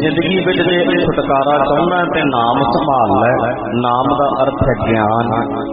जिंदगी विच जे छुटकारा चाहुंदा ते नाम संभाल लै। नाम दा अर्थ है ज्ञान।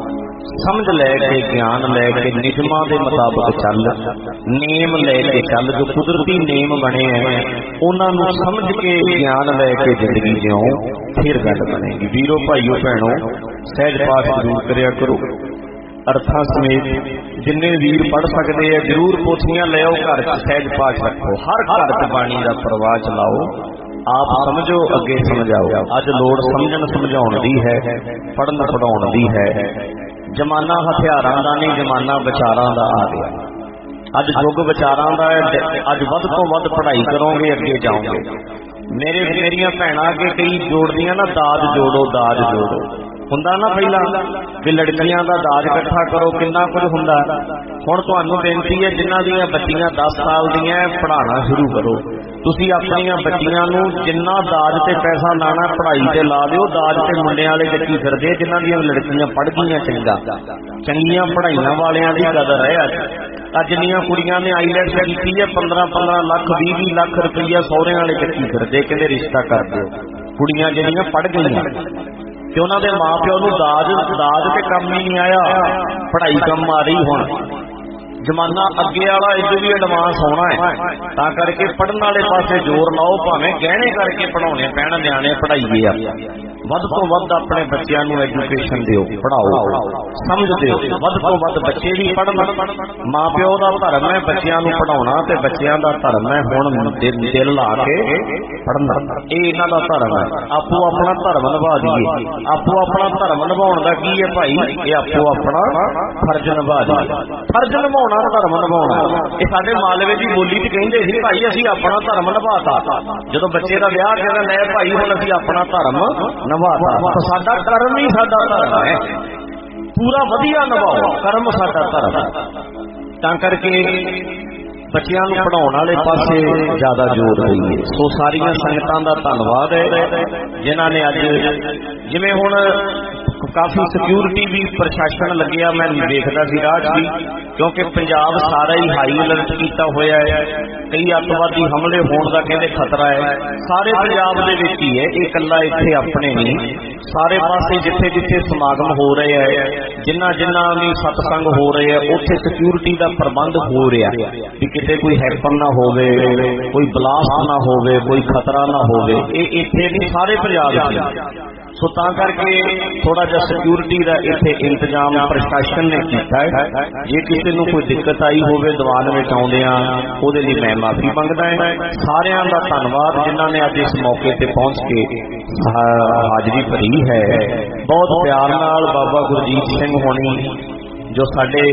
समझ लैके ज्ञान लैके नियमां दे मुताबिक चल, नेम लैके चल। जो कुदरती नेम बने हैं उन्हां नूं समझ के ज्ञान लैके जिंदगी जिओ, फिर गल बनेगी। वीरो भाईओ भैणों, सहज पाठ जरूर करिया करो अर्थां समेत। जिन्ने वीर पढ़ सकते हैं जरूर पोथियां ले आओ, घर च सहज पाठ रखो। हर घर च बाणी का प्रवाह चलाओ। आप समझो अगे समझाओ। अज लोड़ समझण समझाउण दी है, पढ़न पढ़ाउण दी है। जमाना हथियारां दा नहीं, जमाना विचारां दा आ गया। अज युग विचारां दा है। अज वध तो वध पढ़ाई करोगे अगे जाओगे। मेरिया भैणां अगे कई जोड़दियां ना, दाज जोड़ो दाज जोड़ो। हुंदा ना पहला भी लड़कियां दा दाज इकट्ठा करो, किन्ना कुछ हुंदा। हुण तुहानूं बेनती है जिन्हां दीयां बच्चियां 10 साल दीयां पढ़ाना शुरू करो। तुसीं अपणीਆਂ बच्चियां नूं जिन्ना दाज ते पैसा लाना पढ़ाई ते ला दिओ। दाज ते मुंडिਆਂ वाले जच्ची फिरदे, जिन्हां दीयां लड़कियां पढ़ गईयां चंगा, चंगियां पढ़ाइयां वालियां दी कदर है। अज जिन्नियां कुड़ियां ने आईलैट्स कीती है 15-15 लाख 20-20 लाख रुपया सौहरिਆਂ वाले जच्ची फिरदे, कहंदे रिश्ता कर दिओ। कुड़ियां जिहड़ियां पढ़ गईयां ते उन्हां दे मां प्यो नूं दाज ते कम ही नहीं आया, पढ़ाई कम आ रही। हुण जमाना अगे वाला इदों भी एडवांस होना है, तां करके पढ़न वाले पासे जोर लाओ। भावें गहने करके पढ़ाने पैण, न्याणे पढ़ाइए आप। वध तो वध अपने बच्चों नूं एजुकेशन दिओ, पढ़ाओ, समझ दिओ। वध तो वध बच्चे भी पढ़न। मां प्यो दा धर्म है बच्चों नूं पढ़ाउणा, ते बच्चों दा धर्म है हुण दिल ला के पढ़ना। ये इन्हां दा धर्म है। आपो अपना धर्म निभा दीए। आपो अपना धर्म निभाउण दा की है भाई, ये आपो अपना फर्ज निभा दीए। फर्ज निभाउणा धर्म निभाउणा। ये साडे मालवे दी बोली च कहिंदे सी भाई असीं अपना धर्म निभाता। जदों बच्चे दा विआह कहंदा ले भाई हुण असीं अपना धर्म निभाता। साडा कर्म ही साडा धर्म है। पूरा वधिया निभाओ, कर्म साडा धर्म है। तां करके बच्चों को पढ़ाने वाले पासे ज्यादा जोर दईए। सो सारिया संगतां दा धन्नवाद है जिन्हां ने अज जिवें हुण काफ़ी सिक्योरिटी भी प्रशासन लग्या। मैं देखदा सी राह भी, क्योंकि पंजाब सारा ही हाई अलर्ट किया होया है। कई अतवादी हमले होने का कहते खतरा है। सारे पंजाब दे विच ही है, ये कल्ला इत्थे अपने नहीं। सारे पासे जिथे जिथे समागम हो रहे हैं, जिन्ना जिन्ना भी सत्संग हो रहे हैं, उत्थे सिक्योरिटी का प्रबंध हो रहा है कि किते कोई हैपन ना होवे, कोई ब्लास्ट ना होवे, कोई खतरा ना होवे। ये इत्थे नहीं, सारे पंजाब में। सो तां करके थोड़ा जिहा सिक्योरिटी का इत्थे इंतजाम प्रशासन ने किया है। जे किसी नूं कोई दिक्कत आई होवे दीवान विच आउंदिआं, उहदे लई मैं माफी मंगदा हां। सारिआं दा धन्नवाद जिन्हां ने अज इस मौके ते पहुंच के हाजरी भरी है। बहुत प्यार नाल बाबा गुरजीत सिंह होनी जो साडे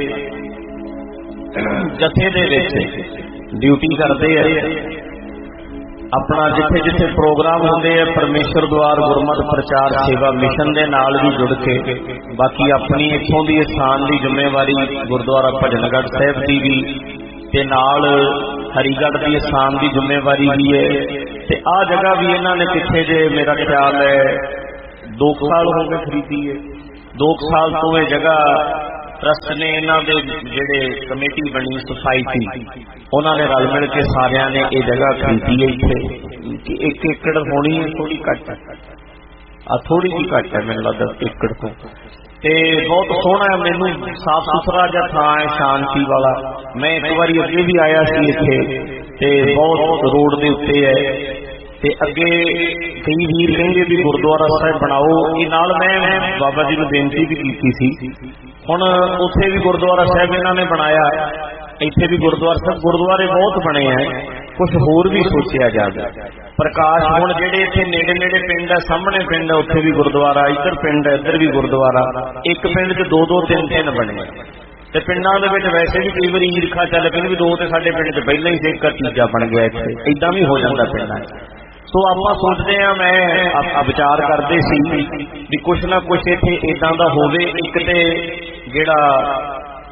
जथे दे विच ड्यूटी करते हैं, अपना जिथे जिथे प्रोग्राम होंदे है परमेश्वर द्वार गुरमत प्रचार सेवा मिशन दे नाल भी जुड़ के, बाकी अपनी इत्थों दी स्थान की जिम्मेवारी गुरुद्वारा भजनगढ़ साहिब की भी ते नाल हरिगढ़ की स्थान की जिम्मेवारी भी है। ते आ जगह भी इन्हां ने पिछे जे मेरा ख्याल है 2 साल हो गए खरीदी है। 2 साल तो ये जगह ट्रस्ट ने इन्हां दे जिहड़े कमेटी बनी सोसाइटी उन्होंने रल मिल के सारियां ने ये जगह खरीदी है। इत्थे 1 एकड़ होनी है, थोड़ी घट है, थोड़ी जी घट है मैनूं लगदा 10 एकड़ तो। ते बहुत सोहना है, मैनूं साफ सुथरा जिहा थां है, शांति वाला। मैं एक बारी अगे भी आया सी इत्थे, ते बहुत रोड दे उत्ते है। ते अगे कई वीर कहेंगे भी गुरुद्वारा साहिब बनाओ, ये नाल मैं बाबा जी नूं बेनती भी कीती सी। हुण उत्थे भी गुरुद्वारा साहिब इन्हां ने बनाया, इत्थे भी गुरुद्वारा साहिब, गुरुद्वारे बहुत बने हैं, कुछ होर भी सोचिया जाए। प्रकाश हुण जिहड़े इत्थे नेड़े नेड़े पिंड है, सामने पिंड है, उत्थे भी गुरुद्वारा, इधर पिंड है, इधर भी गुरुद्वारा। एक पिंड च 2-2 3-3 बने। ते पिंडां दे विच वैसे भी कई बारी ईरखा चल पई भी 2 ते साडे पिंड च पहलां ही एक तीजा बन गया, इत्थे इदां भी हो जांदा पिंडां। सो आपां सोचदे आ, मैं विचार करदे सी भी कुछ ना कुछ इत्थे इदां दा होवे। एक ते जिहड़ा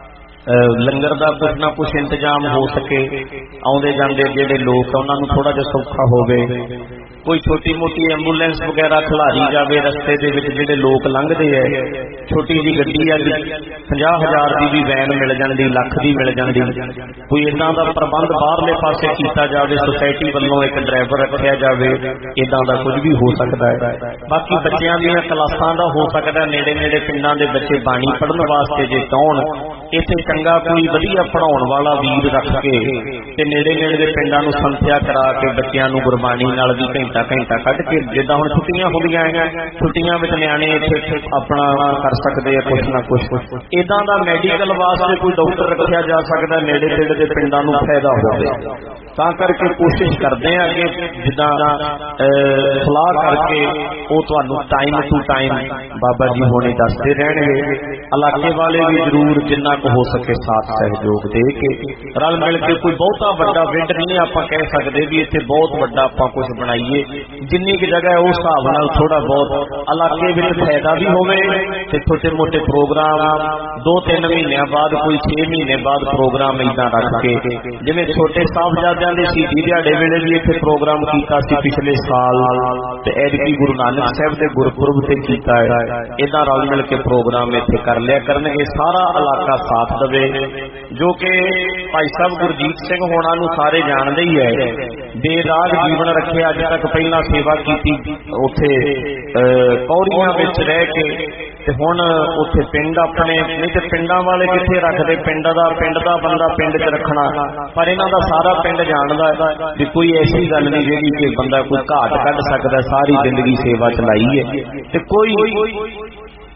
लंगर का कुछ ना कुछ इंतजाम हो सके, आउंदे जांदे जिहड़े लोग उन्हां नूं थोड़ा जिहा सौखा होवे, कोई छोटी मोटी एंबूलेंस वगैरह खिलारी जाए रस्ते दे विच जिहड़े लोग लंघदे है, छोटी जी गड्डी अज 50,000 की भी वैन मिल जाती, लख की मिल जाती, कोई इदां दा प्रबंध बाहरले पासे कीता जाए, सोसाइटी वालों एक ड्राइवर रखा जाए, इदां दा कुछ भी हो सकता है। बाकी बच्चों दी क्लासां दा हो सकता है, नेड़े नेड़े पिंडां दे बच्चे बाणी पढ़न वास्ते जे चाहण, इत्थे चंगा कोई वधिया पढ़ाउण वाला वीर रख के ते नेड़े नेड़े दे पिंडां नूं संथਿਆ करा के बच्चों नूं गुरबाणी नाल भी घंटा कढ़ के, जिद्दां हुण छुट्टियां होंदियां हैं, छुट्टियां विच निआणे इत्थे अपना कर सकदे आ कुछ ना कुछ, इदां दा मैडिकल वास्ते कोई डॉक्टर रखिया जा सकदा, नेड़े नेड़े दे पिंडां नूं फायदा होवे। तां करके कोशिश करदे आ कि जिद्दां सलाह करके वो तुहानूं टाइम टू टाइम बाबा जी होने दसदे रहणगे। इलाके वाले भी जरूर जिन्ना हो सके साथ सहयोग दे के रल मिल के, कोई बहुता बड़ा विंड नहीं आपां कह सकते भी इत्थे बहुत बड़ा आपां कुछ बनाइए, जिन्नी की जगह उस हिसाब नाल थोड़ा बहुत इलाके विच फायदा भी होवे ते छोटे मोटे प्रोग्राम 2-3 महीनों बाद, कोई 6 महीने बाद प्रोग्राम इदां रख के, जिवें छोटे साहबजादियां दे शहीदी दिहाड़े वेले भी इत्थे प्रोग्राम कीता सी पिछले साल, ते ऐतकी गुरु नानक साहब दे गुरपुरब ते कीता है, इदां रल मिल के प्रोग्राम इत्थे कर लिया करनगे, सारा इलाका साथ दवे, जो कि भाई साहब गुरजीत सिंह होना नूं सारे जानते ही है, बेदाग जीवन रखे, अज तक पहला सेवा की उत्थे कौरियां विच रह के, ते हुण उत्थे पिंड अपने नहीं ते पिंडां वाले कित्थे रखदे, पिंड दा बंदा पिंड च रखना, पर इन्हां दा सारा पिंड जानदा है कि कोई ऐसी गल नहीं जिहड़ी कि बंदा कोई घाट कढ सकदा, सारी जिंदगी सेवा चलाई है, ते कोई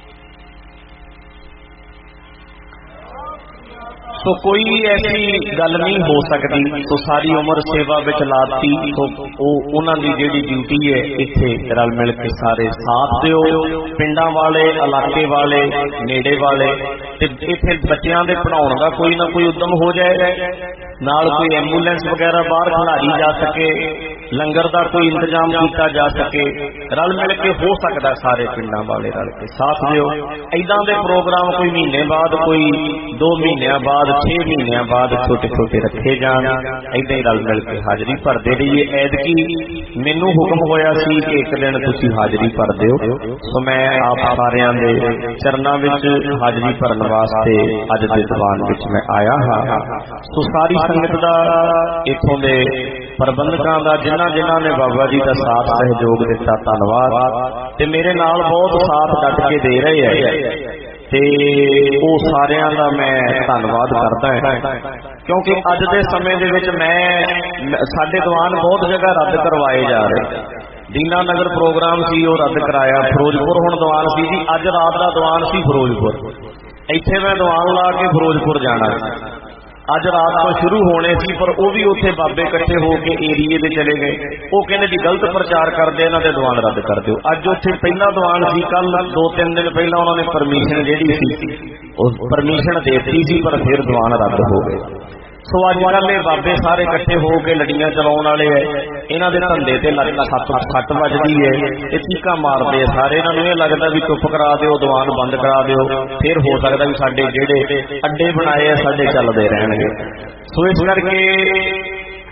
तो कोई ऐसी गल नहीं हो सकती, तो सारी उम्र सेवा विच लाती, तो उन्हां दी जिहड़ी ड्यूटी है इत्थे रल मिल के सारे साथ दिओ, पिंडां वाले, इलाके वाले, नेड़े वाले, ते इत्थे बच्चियां दे पढ़ाउण दा कोई ना कोई उद्यम हो जाए, नाल कोई एंबूलेंस वगैरह बाहर खिलारी जा सके, लंगर का कोई इंतजाम किया जा सके, रल मिल के हो सकता, सारे पिंडां वाले रल के साथ दिओ। इदां दे प्रोग्राम कोई महीने बाद, कोई 2 महीनों बाद, 6 महीनों बाद छोटे छोटे रखे जान, इदां ही रल मिल के हाजरी भरते रहिए। ऐतकी मैनू हुक्म होया सी कि एक दिन तुसीं हाजरी भर दिओ, सो मैं आप सारिआं दे चरनां विच हाजरी भरन वास्ते अज दे दीवान विच मैं आया हाँ। सो सारी संगत दा, इत्थों दे प्रबंधकां दा, जिन्हां जिन्हां ने बाबा जी का साथ सहयोग दिता, धन्नवाद। ते मेरे नाल बहुत साथ डट के दे रहे हैं, ते वो सारियां दा मैं धन्नवाद करदा है, क्योंकि अज दे समय दे विच मैं साडे दीवान बहुत जगह रद्द करवाए जा रहे। दीना नगर प्रोग्राम सी वो रद्द कराया, फिरोजपुर हुण दीवान सी जी, अज रात का दीवान सी फिरोजपुर, इत्थे मैं दीवान ला के फिरोजपुर जाना, अज रात को शुरू होने सी, पर वो भी उत्थे बाबे इकट्ठे होके एरिए दे चले गए, वो कहने जी गलत प्रचार करते, इन्हां दे दीवान रद्द कर दिओ। अज उत्थे पहला दीवान सी, कल 2-3 दिन पहला उन्होंने परमिशन जिहड़ी सी उस परमिशन देती सी, पर फिर दीवान रद्द हो गए। सो अजकल ये बाबे सारे इकट्ठे होकर लड़ियां चलाउण वाले है, इन्हां दे धंधे ते सट वजदी है, ये चीकां मारदे है सारे, इन्हां नूं इह लगदा भी चुप करा दिओ, दीवान बंद करा दिओ, फिर हो सकदा भी साडे जिहड़े अड्डे बनाए साडे चलदे रहणगे। सो इस करके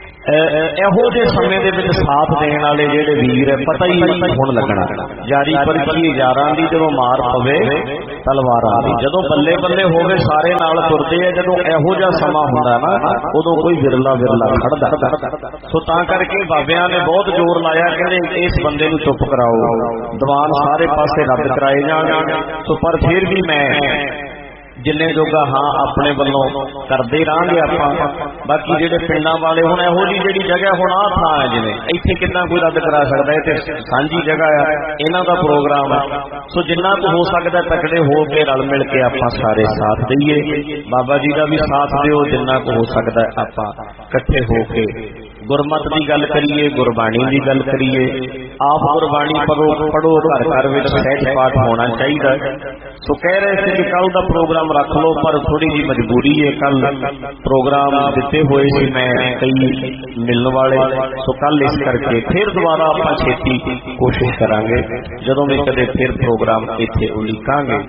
ਇਹੋ ਜਿਹੇ ਸਮੇਂ ਦੇ ਵਿੱਚ ਸਾਥ ਦੇਣ ਵਾਲੇ ਜਿਹੜੇ ਵੀਰ ਹੈ, ਪਤਾ ਹੀ ਹੁਣ ਲੱਗਣਾ, ਜਾਰੀ ਪਰਖੀ ਯਾਰਾਂ ਦੀ ਜਦੋਂ ਮਾਰ ਪਵੇ ਤਲਵਾਰਾਂ ਦੀ, ਜਦੋਂ ਬੱਲੇ ਬੱਲੇ ਹੋਵੇ ਸਾਰੇ ਨਾਲ ਤੁਰਦੇ ਆ, ਜਦੋਂ ਇਹੋ ਜਿਹਾ ਸਮਾਂ ਹੁੰਦਾ ਨਾ ਉਦੋਂ ਕੋਈ ਵਿਰਲਾ ਖੜਦਾ। ਸੋ ਤਾਂ ਕਰਕੇ ਬਾਬਿਆਂ ਨੇ ਬਹੁਤ ਜ਼ੋਰ ਲਾਇਆ, ਕਹਿੰਦੇ ਇਸ ਬੰਦੇ ਨੂੰ ਚੁੱਪ ਕਰਾਓ, ਦੀਵਾਨ ਸਾਰੇ ਪਾਸੇ ਰੱਦ ਕਰਾਏ ਜਾਣ। ਸੋ ਪਰ ਫਿਰ ਵੀ ਮੈਂ जिन्ने जोगा हाँ अपने वालों करते रहांगे आपां। बाकी जिहड़े पिंडां वाले हुण इहो जी जिहड़ी जगह हुण आह थां है, जिवें इत्थे कितना कोई रद्द करा सकदा है, ते सांझी जगह है, इन्हां दा प्रोग्राम है। सो जिन्ना को हो सकदा तकड़े हो के रल मिल के आपां सारे साथ दईए, बाबा जी का भी साथ दिओ, जिन्ना को हो सकदा आपां इकट्ठे हो के गुरमत की गल करिए, गुरबाणी की गल करिए, आप गुरबाणी पढ़ो, घर घर में सहज पाठ होना चाहिए। सो कह रहे थे कि कल का प्रोग्राम रख लो, पर थोड़ी जी मजबूरी है, कल प्रोग्राम दिते हुए सी मैं कई मिलने वाले, सो कल इस करके फिर दोबारा आप छेती कोशिश करांगे, जदों भी कदे फिर प्रोग्राम इत्थे उलीकांगे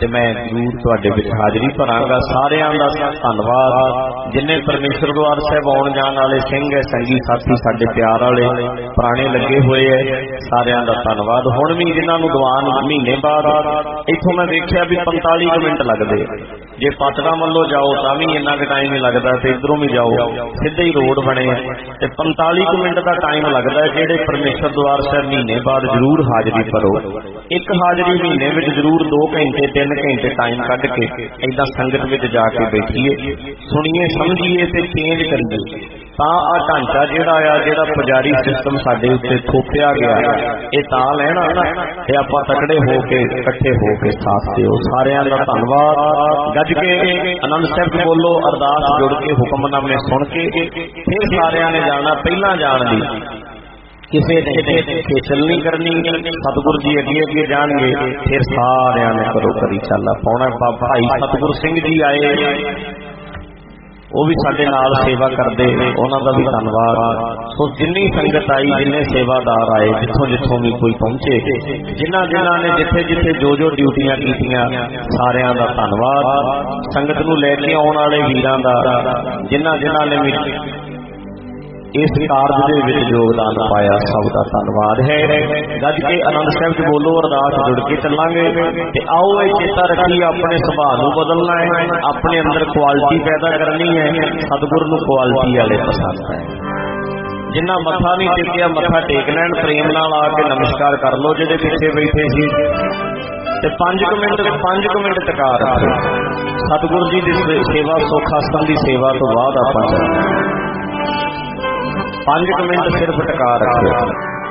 ਤੇ ਮੈਂ ਜ਼ਰੂਰ ਤੁਹਾਡੇ ਵਿੱਚ ਹਾਜ਼ਰੀ ਭਰਾਂਗਾ। ਸਾਰਿਆਂ ਦਾ ਧੰਨਵਾਦ। ਜਿੰਨੇ ਪਰਮੇਸ਼ਰ ਦਰਬਾਰ ਸਾਹਿਬ ਆਉਣ ਜਾਣ ਵਾਲੇ ਸਿੰਘ ਹੈ, ਸੰਗੀ ਸਾਥੀ ਸਾਡੇ ਪਿਆਰ ਵਾਲੇ ਪੁਰਾਣੇ ਲੱਗੇ ਹੋਏ ਹੈ, ਸਾਰਿਆਂ ਦਾ ਧੰਨਵਾਦ। ਹੁਣ ਵੀ ਜਿਨ੍ਹਾਂ ਨੂੰ ਦੀਵਾਨ ਮਹੀਨੇ ਬਾਅਦ ਇੱਥੋਂ ਮੈਂ ਵੇਖਿਆ ਵੀ 45 ਕੁ ਮਿੰਟ ਲੱਗਦੇ। ਜੇ ਪਾਤੜਾਂ ਵੱਲੋਂ ਜਾਓ ਤਾਂ ਵੀ ਇੰਨਾ ਕੁ ਟਾਈਮ ਹੀ ਲੱਗਦਾ, ਤੇ ਇੱਧਰੋਂ ਵੀ ਜਾਓ ਸਿੱਧੇ ਹੀ ਰੋਡ ਬਣੇ ਤੇ 45 ਕੁ ਮਿੰਟ ਦਾ ਟਾਈਮ ਲੱਗਦਾ। ਜਿਹੜੇ ਪਰਮੇਸ਼ਰ ਦਰਬਾਰ ਸਾਹਿਬ ਮਹੀਨੇ ਬਾਅਦ ਜ਼ਰੂਰ ਹਾਜ਼ਰੀ ਭਰੋ। ਇੱਕ ਹਾਜ਼ਰੀ ਮਹੀਨੇ ਵਿੱਚ ਜ਼ਰੂਰ 2 ਘੰਟੇ 3 ਘੰਟੇ ਟਾਈਮ ਕੱਢ ਕੇ ਏਦਾਂ ਸੰਗਤ ਵਿੱਚ ਜਾ ਕੇ ਬੈਠੀਏ, ਸੁਣੀਏ, ਸਮਝੀਏ ਤੇ ਚੇਂਜ ਕਰੀਏ। ਤਾਂ ਆਹ ਢਾਂਚਾ ਜਿਹੜਾ ਪੁਜਾਰੀ ਸਿਸਟਮ ਸਾਡੇ ਉੱਤੇ ਥੋਪਿਆ ਗਿਆ, ਇਹ ਤਾਂ ਲੈਣਾ ਨਾ ਤੇ ਆਪਾਂ ਤਕੜੇ ਹੋ ਕੇ ਇਕੱਠੇ ਹੋ ਕੇ ਸਾਥ ਦਿਓ। ਸਾਰਿਆਂ ਦਾ ਧੰਨਵਾਦ। ਗੱਜ ਕੇ ਆਨੰਦ ਸਾਹਿਬ ਬੋਲੋ, ਅਰਦਾਸ ਜੁੜ ਕੇ ਹੁਕਮਨਾਮੇ ਸੁਣ ਕੇ ਫਿਰ ਸਾਰਿਆਂ ਨੇ ਜਾਣਾ। ਪਹਿਲਾਂ ਜਾਣ ਦੀ ਕਿਸੇ ਨੇ ਖੇਚਲ ਨਹੀਂ ਕਰਨੀ, ਸਤਿਗੁਰੂ ਜੀ ਅੱਗੇ ਅੱਗੇ ਜਾਣਗੇ, ਫਿਰ ਸਾਰਿਆਂ ਨੇ ਕਰੋ ਕਰੀ ਚੱਲ ਪਾਉਣਾ। ਭਾਈ ਸਤਿਗੁਰੂ ਸਿੰਘ ਜੀ ਆਏ, ਉਹ ਵੀ ਸਾਡੇ ਨਾਲ ਸੇਵਾ ਕਰਦੇ, ਉਹਨਾਂ ਦਾ ਵੀ ਧੰਨਵਾਦ। ਸੋ ਜਿੰਨੀ ਸੰਗਤ ਆਈ, ਜਿੰਨੇ ਸੇਵਾਦਾਰ ਆਏ, ਜਿੱਥੋਂ ਜਿੱਥੋਂ ਵੀ ਕੋਈ ਪਹੁੰਚੇ, ਜਿਨ੍ਹਾਂ ਨੇ ਜਿੱਥੇ ਜਿੱਥੇ ਜੋ ਡਿਊਟੀਆਂ ਕੀਤੀਆਂ, ਸਾਰਿਆਂ ਦਾ ਧੰਨਵਾਦ। ਸੰਗਤ ਨੂੰ ਲੈ ਕੇ ਆਉਣ ਵਾਲੇ ਵੀਰਾਂ ਦਾ, ਜਿਨ੍ਹਾਂ ਨੇ ਇਸ ਕਾਰਜ ਦੇ ਵਿੱਚ ਯੋਗਦਾਨ ਪਾਇਆ, ਸਭ ਦਾ ਧੰਨਵਾਦ ਹੈ। ਗੱਜ ਕੇ ਆਨੰਦ ਸਾਹਿਬ 'ਚ ਬੋਲੋ, ਅਰਦਾਸ ਜੁੜ ਕੇ ਚੱਲਾਂਗੇ। ਤੇ ਆਓ ਇਹ ਚੇਤਾ ਰੱਖੀ, ਆਪਣੇ ਸੁਭਾਅ ਨੂੰ ਬਦਲਣਾ ਹੈ, ਆਪਣੇ ਅੰਦਰ ਕੁਆਲਿਟੀ ਪੈਦਾ ਕਰਨੀ ਹੈ। ਸਤਿਗੁਰ ਨੂੰ ਕੁਆਲਿਟੀ ਵਾਲੇ ਪਸੰਦ ਹੈ। ਜਿੰਨਾ ਮੱਥਾ ਨਹੀਂ ਟੇਕਿਆ, ਮੱਥਾ ਟੇਕ ਲੈਣ, ਪ੍ਰੇਮ ਨਾਲ ਆ ਕੇ ਨਮਸਕਾਰ ਕਰ ਲਓ। ਜਿਹੜੇ ਪਿੱਛੇ ਬੈਠੇ ਸੀ ਤੇ 5 ਮਿੰਟ ਟਿਕਾ ਰੱਖੋ। ਸਤਿਗੁਰੂ ਜੀ ਦੀ ਸੇਵਾ, ਸੁੱਖ ਆਸਣ ਦੀ ਸੇਵਾ ਤੋਂ ਬਾਅਦ ਆਪਾਂ 5 ਮਿੰਟ ਸਿਰਫ ਟਿਕਾ ਰੱਖੋ।